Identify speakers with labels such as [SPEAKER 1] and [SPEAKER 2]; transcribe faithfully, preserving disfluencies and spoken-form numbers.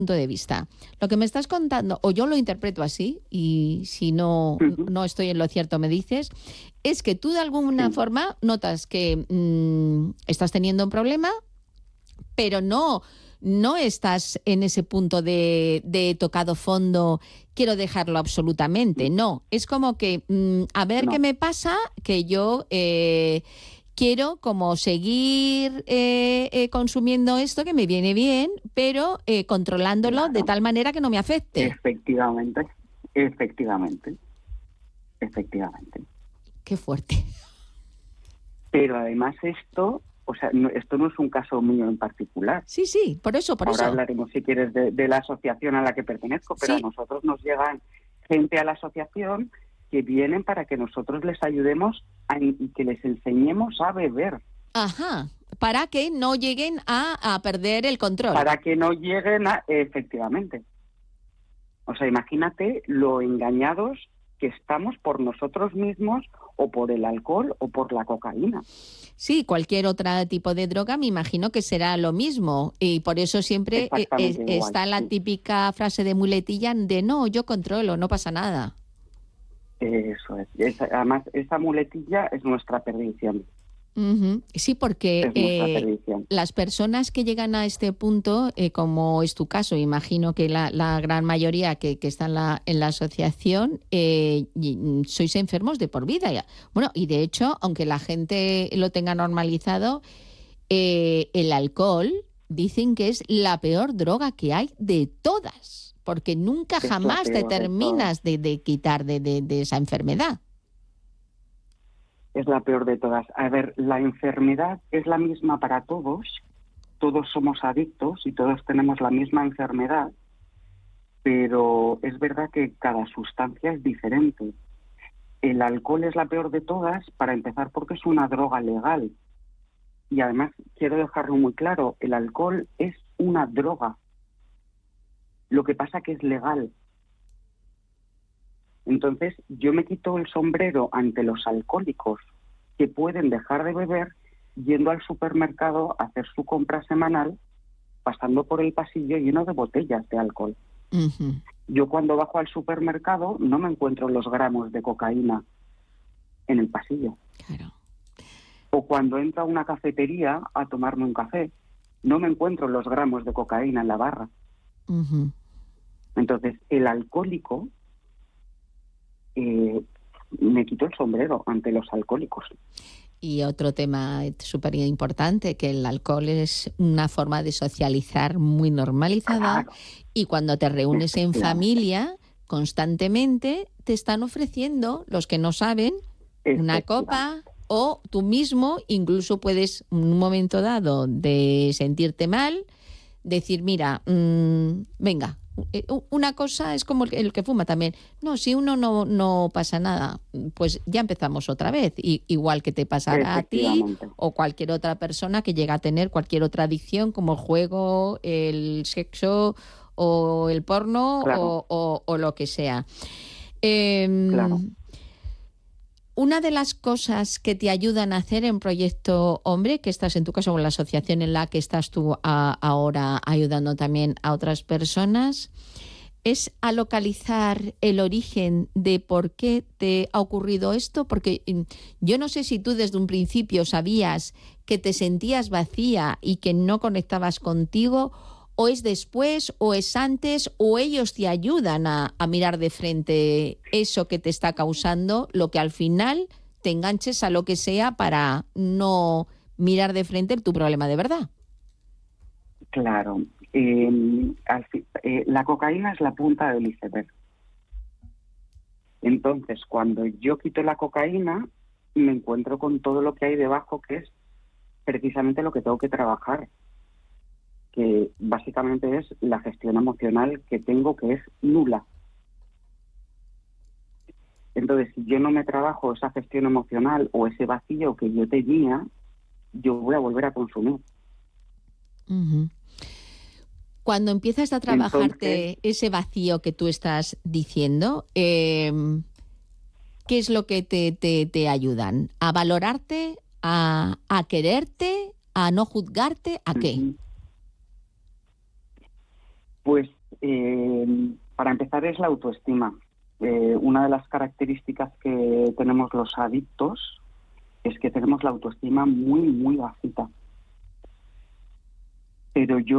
[SPEAKER 1] punto de vista. Lo que me estás contando, o yo lo interpreto así, y si no,
[SPEAKER 2] Uh-huh.
[SPEAKER 1] no estoy en lo cierto me dices, es que tú de alguna
[SPEAKER 2] Sí.
[SPEAKER 1] forma notas que mmm, estás teniendo un problema, pero no, no estás en ese punto de, de tocado fondo, quiero dejarlo absolutamente. No, es como que, mmm, a ver
[SPEAKER 2] No.
[SPEAKER 1] qué me pasa, que yo... Eh, quiero como seguir eh, eh, consumiendo esto que me viene bien, pero eh, controlándolo
[SPEAKER 2] Claro.
[SPEAKER 1] de tal manera que no me afecte.
[SPEAKER 2] Efectivamente, efectivamente, efectivamente.
[SPEAKER 1] Qué fuerte.
[SPEAKER 2] Pero además esto, o sea, no, esto no es un caso mío en particular.
[SPEAKER 1] Sí, sí, por eso, por
[SPEAKER 2] Ahora
[SPEAKER 1] eso.
[SPEAKER 2] hablaremos, si quieres, de, de la asociación a la que pertenezco, pero
[SPEAKER 1] Sí.
[SPEAKER 2] a nosotros nos llegan gente a la asociación que vienen para que nosotros les ayudemos a, y que les enseñemos a beber.
[SPEAKER 1] Ajá, para que no lleguen a, a perder el control.
[SPEAKER 2] Para que no lleguen a... Efectivamente. O sea, imagínate lo engañados que estamos por nosotros mismos o por el alcohol o por la cocaína.
[SPEAKER 1] Sí, cualquier otro tipo de droga me imagino que será lo mismo, y por eso siempre eh, es,
[SPEAKER 2] igual,
[SPEAKER 1] está la
[SPEAKER 2] sí.
[SPEAKER 1] típica frase de muletilla de no, yo controlo, no pasa nada.
[SPEAKER 2] Eso es. Esa, además, esa muletilla es nuestra perdición.
[SPEAKER 1] Uh-huh. Sí, porque
[SPEAKER 2] eh,
[SPEAKER 1] las personas que llegan a este punto, eh, como es tu caso, imagino que la, la gran mayoría que, que está en la, en la asociación, eh, sois enfermos de por vida. Bueno, y de hecho, aunque la gente lo tenga normalizado, eh, el alcohol dicen que es la peor droga que hay de todas, porque nunca
[SPEAKER 2] es
[SPEAKER 1] jamás te terminas
[SPEAKER 2] de,
[SPEAKER 1] de, de quitar de, de, de esa enfermedad.
[SPEAKER 2] Es la peor de todas. A ver, la enfermedad es la misma para todos, todos somos adictos y todos tenemos la misma enfermedad, pero es verdad que cada sustancia es diferente. El alcohol es la peor de todas, para empezar, porque es una droga legal. Y además, quiero dejarlo muy claro, el alcohol es una droga. Lo que pasa que es legal. Entonces, yo me quito el sombrero ante los alcohólicos que pueden dejar de beber yendo al supermercado a hacer su compra semanal, pasando por el pasillo lleno de botellas de alcohol.
[SPEAKER 1] Uh-huh.
[SPEAKER 2] Yo cuando bajo al supermercado no me encuentro los gramos de cocaína en el pasillo.
[SPEAKER 1] Claro.
[SPEAKER 2] O cuando entro a una cafetería a tomarme un café, no me encuentro los gramos de cocaína en la barra.
[SPEAKER 1] Uh-huh.
[SPEAKER 2] Entonces, el alcohólico... Eh, me quito el sombrero ante los alcohólicos.
[SPEAKER 1] Y otro tema súper importante, que el alcohol es una forma de socializar muy normalizada,
[SPEAKER 2] claro.
[SPEAKER 1] Y cuando te reúnes en familia, constantemente te están ofreciendo, los que no saben, una copa, o tú mismo incluso puedes, en un momento dado de sentirte mal, decir, mira, mmm, venga, una cosa es como el que fuma también. No, si uno no, no pasa nada, pues ya empezamos otra vez. Y, igual que te pasará a ti o cualquier otra persona que llega a tener cualquier otra adicción, como el juego, el sexo o el porno, claro. o, o, o lo que sea. Eh,
[SPEAKER 2] claro.
[SPEAKER 1] Una de las cosas que te ayudan a hacer en Proyecto Hombre, que estás en tu caso en la asociación en la que estás tú a, ahora ayudando también a otras personas, es a localizar el origen de por qué te ha ocurrido esto, porque yo no sé si tú desde un principio sabías que te sentías vacía y que no conectabas contigo, o es después, o es antes, o ellos te ayudan a, a mirar de frente eso que te está causando, lo que al final te enganches a lo que sea para no mirar de frente tu problema de verdad.
[SPEAKER 2] Claro. Eh, al, eh, la cocaína es la punta del iceberg. Entonces, cuando yo quito la cocaína, me encuentro con todo lo que hay debajo, que es precisamente lo que tengo que trabajar, que básicamente es la gestión emocional que tengo, que es nula. Entonces, si yo no me trabajo esa gestión emocional o ese vacío que yo tenía, yo voy a volver a consumir.
[SPEAKER 1] Uh-huh. Cuando empiezas a trabajarte
[SPEAKER 2] Entonces,
[SPEAKER 1] ese vacío que tú estás diciendo, eh, ¿qué es lo que te, te, te ayudan? ¿A valorarte? ¿A, a quererte? ¿A no juzgarte? ¿A qué?
[SPEAKER 2] Uh-huh. Pues eh, para empezar es la autoestima. Eh, una de las características que tenemos los adictos es que tenemos la autoestima muy, muy bajita. Pero yo